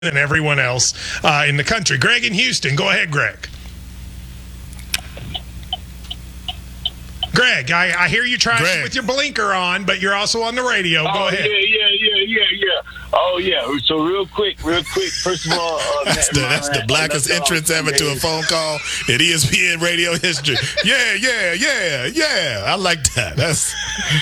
than everyone else in the country. Greg in Houston. Go ahead, Greg. Greg, I hear you trying with your blinker on, but you're also on the radio. Go ahead. Yeah. Oh, yeah. So real quick. First of all, that's the blackest entrance ever to a phone call in ESPN radio history. Yeah. I like that. That's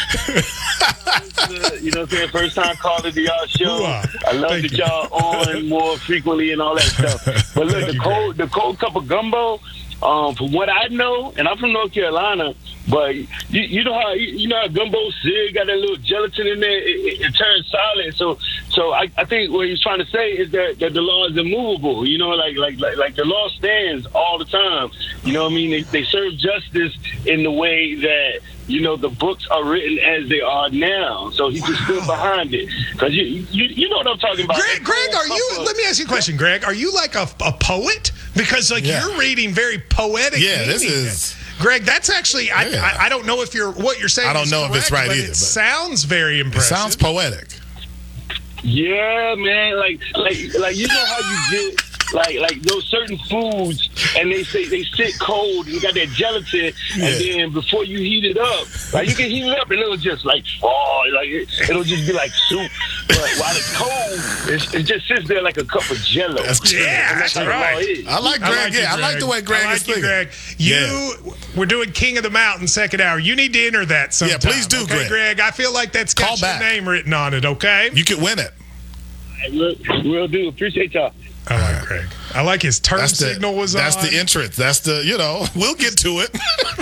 you know what I'm saying? First time calling to y'all show. I love that y'all on more frequently and all that stuff. But look, the cold cup of gumbo. From what I know, and I'm from North Carolina, but you know how gumbo cereal got that little gelatin in there, it turns solid. So I think what he's trying to say is that the law is immovable. You know, like the law stands all the time. You know what I mean? They serve justice in the way that the books are written as they are now. So he just stood behind it because you know what I'm talking about. Greg, are you? Let me ask you a question, Greg. Are you like a poet? Because you're reading very poetic. Yeah, this is. Greg, that's actually I don't know if what you're saying. I don't know correct, if it's right but either. It sounds very impressive. It sounds poetic. Yeah, man. Like you know how you get like those certain foods, and they sit cold and you got that gelatin, and then before you heat it up, like you can heat it up and it'll just it'll just be like soup. But while it's cold, it just sits there like a cup of Jello. That's right. I like Greg. I like the way Greg is thinking. Greg. We're doing King of the Mountain second hour. You need to enter that sometime. Yeah, please do, okay, Greg. I feel like that's got your name written on it. Okay, you could win it. We'll do. Appreciate y'all. I like Greg. I like his turn signal was on. That's the entrance. That's the, we'll get to it.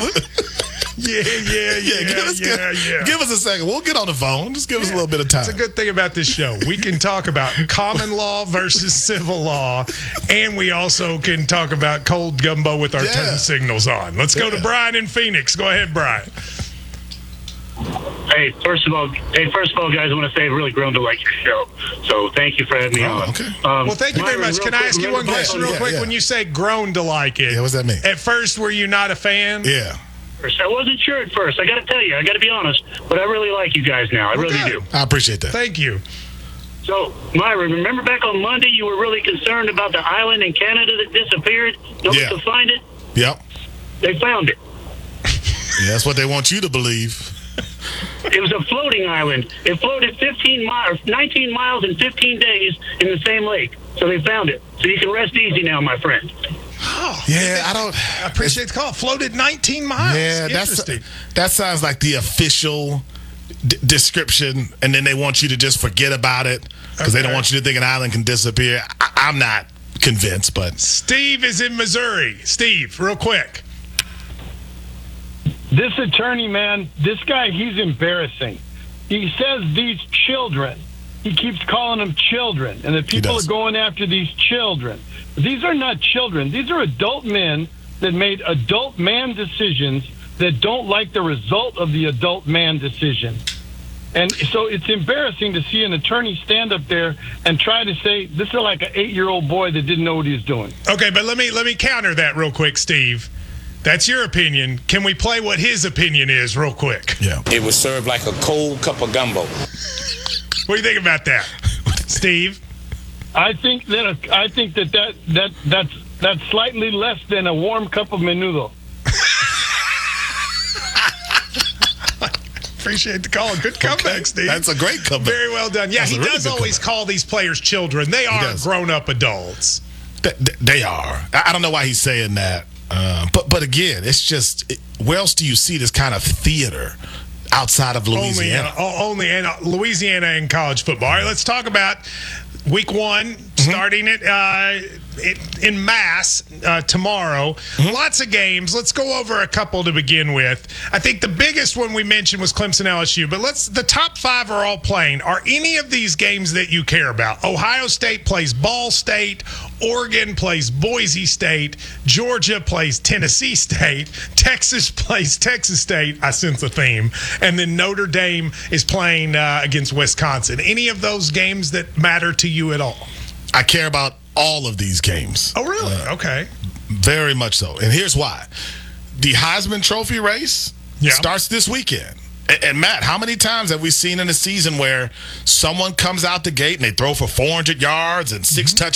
Yeah. Give us a second. We'll get on the phone. Just give us a little bit of time. It's a good thing about this show. We can talk about common law versus civil law, and we also can talk about cold gumbo with our turn signals on. Let's go to Brian in Phoenix. Go ahead, Brian. Hey, first of all, guys, I want to say I've really grown to like your show. So thank you for having me on. Okay. Well, thank you very much. Can I ask you one question real quick? When you say grown to like it, what does that mean? At first, were you not a fan? Yeah. I wasn't sure at first. I got to tell you. I got to be honest. But I really like you guys now. I really do. I appreciate that. Thank you. So, Myra, remember back on Monday you were really concerned about the island in Canada that disappeared? Nobody could find it? Yep. They found it. Yeah, that's what they want you to believe. It was a floating island. It floated 19 miles in 15 days in the same lake. So they found it. So you can rest easy now, my friend. Oh, yeah, I appreciate the call. Floated 19 miles. Yeah, interesting. That sounds like the official description, and then they want you to just forget about it because they don't want you to think an island can disappear. I'm not convinced, but Steve is in Missouri. Steve, real quick. This attorney, man, this guy, he's embarrassing. He says these children. He keeps calling them children, and the people are going after these children. These are not children. These are adult men that made adult man decisions that don't like the result of the adult man decision. And so it's embarrassing to see an attorney stand up there and try to say this is like an 8-year-old boy that didn't know what he was doing. Okay, but let me counter that real quick, Steve. That's your opinion. Can we play what his opinion is real quick? Yeah. It was served like a cold cup of gumbo. What do you think about that, Steve? I think that's slightly less than a warm cup of menudo. Appreciate the call. Good comeback, Steve. That's a great comeback. Very well done. Yeah, he does always call these players children. They are grown-up adults. They are. I don't know why he's saying that. But again, it's just, where else do you see this kind of theater outside of Louisiana? Only in Louisiana in college football. All right, let's talk about week one, starting it in mass tomorrow. Lots of games. Let's go over a couple to begin with. I think the biggest one we mentioned was Clemson LSU, but the top 5 are all playing. Are any of these games that you care about? Ohio State plays Ball State. Oregon plays Boise State. Georgia plays Tennessee State. Texas plays Texas State. I sense a theme. And then Notre Dame is playing against Wisconsin. Any of those games that matter to you at all? I care about all of these games. Oh, really? Okay. Very much so. And here's why. The Heisman Trophy race starts this weekend. And Matt, how many times have we seen in a season where someone comes out the gate and they throw for 400 yards and 6 touchdowns?